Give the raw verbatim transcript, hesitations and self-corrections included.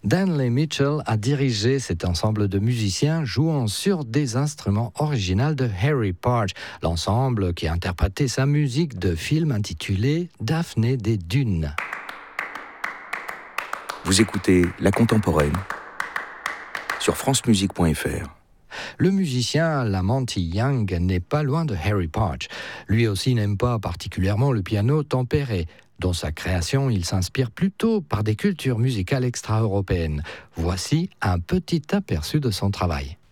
Danley Mitchell a dirigé cet ensemble de musiciens jouant sur des instruments originaux de Harry Partch, l'ensemble qui a interprété sa musique de film intitulé Daphné des Dunes. Vous écoutez La Contemporaine sur france musique point f r. Le musicien Lamonti Young n'est pas loin de Harry Partch. Lui aussi n'aime pas particulièrement le piano tempéré. Dans sa création, il s'inspire plutôt par des cultures musicales extra-européennes. Voici un petit aperçu de son travail.